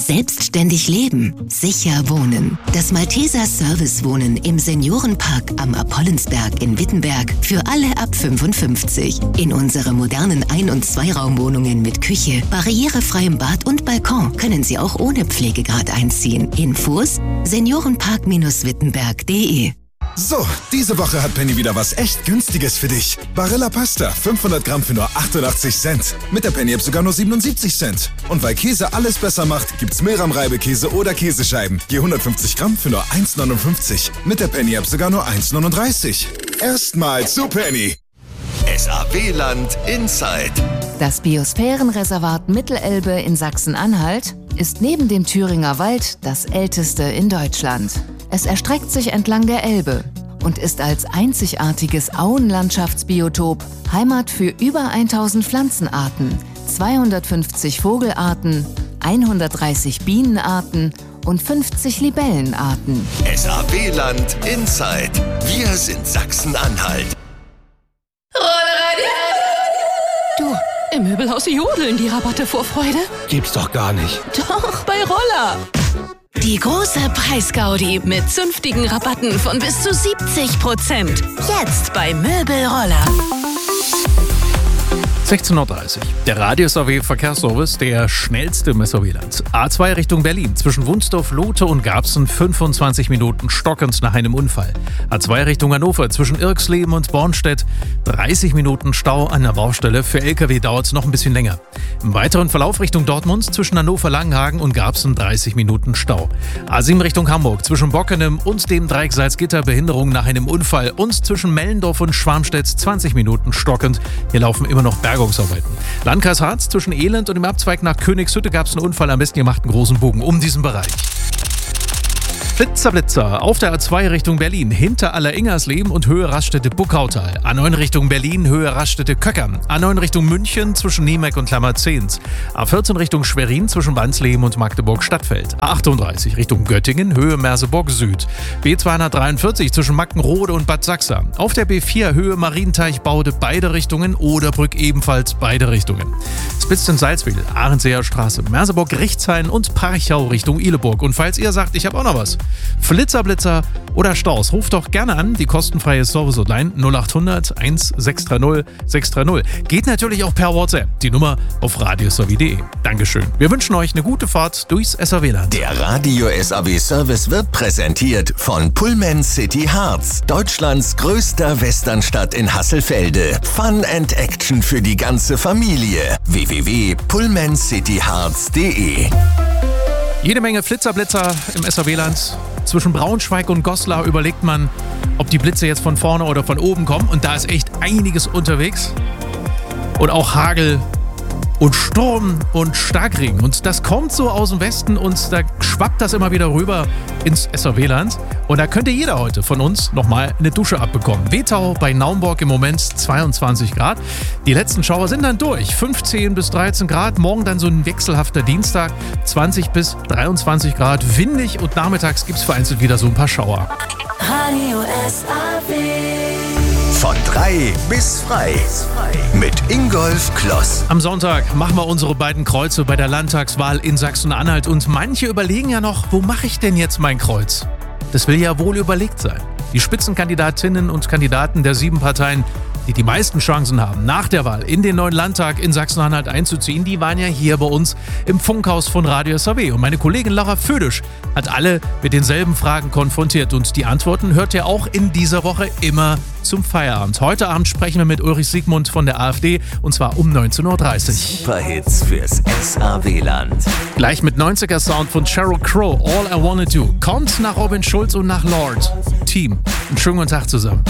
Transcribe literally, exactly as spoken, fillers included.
Selbstständig leben, sicher wohnen. Das Malteser Service Wohnen im Seniorenpark am Apollensberg in Wittenberg für alle ab fünfundfünfzig. In unsere modernen Ein- und Zweiraumwohnungen mit Küche, barrierefreiem Bad und Balkon können Sie auch ohne Pflegegrad einziehen. Infos seniorenpark wittenberg punkt de. So, diese Woche hat Penny wieder was echt Günstiges für dich. Barilla Pasta, fünfhundert Gramm für nur achtundachtzig Cent. Mit der Penny-App sogar nur siebenundsiebzig Cent. Und weil Käse alles besser macht, gibt's Milram-Reibekäse oder Käsescheiben. Je hundertfünfzig Gramm für nur eins neunundfünfzig. Mit der Penny-App sogar nur eins neununddreißig. Erstmal zu Penny. S A W-Land Inside. Das Biosphärenreservat Mittelelbe in Sachsen-Anhalt ist neben dem Thüringer Wald das älteste in Deutschland. Es erstreckt sich entlang der Elbe und ist als einzigartiges Auenlandschaftsbiotop Heimat für über tausend Pflanzenarten, zweihundertfünfzig Vogelarten, hundertdreißig Bienenarten und fünfzig Libellenarten. S A W-Land Inside. Wir sind Sachsen-Anhalt. Du, im Möbelhaus jodeln die Rabatte vor Freude. Gibt's doch gar nicht. Doch, bei Roller. Die große Preisgaudi mit zünftigen Rabatten von bis zu siebzig Prozent. Jetzt bei Möbelroller. sechzehn Uhr dreißig. Der Radio-S A W-Verkehrsservice, der schnellste im S A W-Land. A zwei Richtung Berlin. Zwischen Wunsdorf, Lote und Garbsen fünfundzwanzig Minuten stockend nach einem Unfall. A zwei Richtung Hannover. Zwischen Irxleben und Bornstedt dreißig Minuten Stau an der Baustelle. Für L K W dauert es noch ein bisschen länger. Im weiteren Verlauf Richtung Dortmund zwischen Hannover-Langenhagen und Garbsen dreißig Minuten Stau. A sieben Richtung Hamburg. Zwischen Bockenem und dem Dreieck Salzgitter Behinderung nach einem Unfall. Und zwischen Mellendorf und Schwarmstedt zwanzig Minuten stockend. Hier laufen immer noch Berge. Landkreis Harz zwischen Elend und dem Abzweig nach Königshütte gab es einen Unfall. Am besten ihr macht einen großen Bogen um diesen Bereich. Blitzer, Blitzer auf der A zwei Richtung Berlin, hinter Alleringersleben und Höhe Raststätte Buckautal. A neun Richtung Berlin, Höhe Raststätte Köckern. A neun Richtung München zwischen Niemek und Klammerzehns. A vierzehn Richtung Schwerin zwischen Wansleben und Magdeburg-Stadtfeld. A achtunddreißig Richtung Göttingen, Höhe Merseburg Süd. B zweihundertdreiundvierzig zwischen Mackenrode und Bad Sachsa. Auf der B vier Höhe Marienteich-Baude beide Richtungen, Oderbrück ebenfalls beide Richtungen. Spitz-Salzwedel, Ahrenseer Straße, Merseburg-Richtshain und Parchau Richtung Ihleburg. Und falls ihr sagt, ich habe auch noch was. Flitzer, Blitzer oder Staus, ruft doch gerne an, die kostenfreie Service-Hotline null achthundert eins sechs drei null sechs drei null. Geht natürlich auch per WhatsApp, die Nummer auf radios punkt de. Dankeschön. Wir wünschen euch eine gute Fahrt durchs S A W-Land. Der Radio-S A W-Service wird präsentiert von Pullman City Harz, Deutschlands größter Westernstadt in Hasselfelde. Fun and Action für die ganze Familie. w w w punkt pullman city harz punkt de. Jede Menge Flitzerblitzer im S A W-Land. Zwischen Braunschweig und Goslar überlegt man, ob die Blitze jetzt von vorne oder von oben kommen. Und da ist echt einiges unterwegs. Und auch Hagel und Sturm und Starkregen. Und das kommt so aus dem Westen und da schwappt das immer wieder rüber ins S A W-Land. Und da könnte jeder heute von uns nochmal eine Dusche abbekommen. Wetau bei Naumburg im Moment zweiundzwanzig Grad. Die letzten Schauer sind dann durch. fünfzehn bis dreizehn Grad. Morgen dann so ein wechselhafter Dienstag. zwanzig bis dreiundzwanzig Grad. Windig und nachmittags gibt es vereinzelt wieder so ein paar Schauer. Radio S A W. Von drei bis frei. Mit Ingolf Kloss. Am Sonntag machen wir unsere beiden Kreuze bei der Landtagswahl in Sachsen-Anhalt. Und manche überlegen ja noch, wo mache ich denn jetzt mein Kreuz? Das will ja wohl überlegt sein. Die Spitzenkandidatinnen und Kandidaten der sieben Parteien, die die meisten Chancen haben, nach der Wahl in den neuen Landtag in Sachsen-Anhalt einzuziehen, die waren ja hier bei uns im Funkhaus von Radio S A W. Und meine Kollegin Laura Födisch hat alle mit denselben Fragen konfrontiert. Und die Antworten hört ihr auch in dieser Woche immer zum Feierabend. Heute Abend sprechen wir mit Ulrich Siegmund von der AfD und zwar um neunzehn Uhr dreißig. Superhits fürs S A W-Land. Gleich mit neunziger Sound von Sheryl Crow, All I Wanna Do. Kommt nach Robin Schulz und nach Lord. Team, einen schönen guten Tag zusammen.